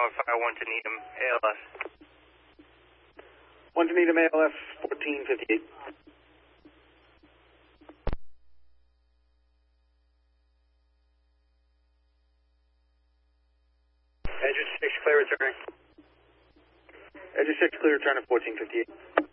fire 1 to Needham, ALS. 1 to Needham, ALS, 1458. Engine 6, clear returning. Engine 6, clear return at 1458.